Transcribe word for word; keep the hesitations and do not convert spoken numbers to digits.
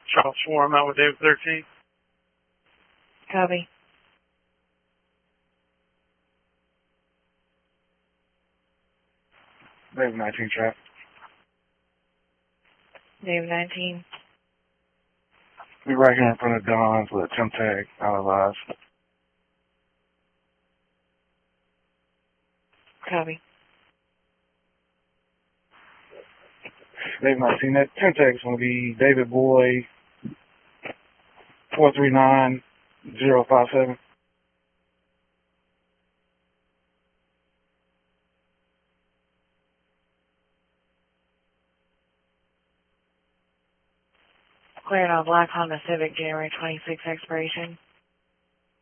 Charles Schwarm out with David thirteen. Copy. David nineteen trap. David nineteen. Be right here in front of Don's with a temp tag out of lives. Copy. David nineteen, that temp tag is going to be David Boy four three nine zero five seven. Cleared on Black Honda Civic, January twenty-sixth expiration.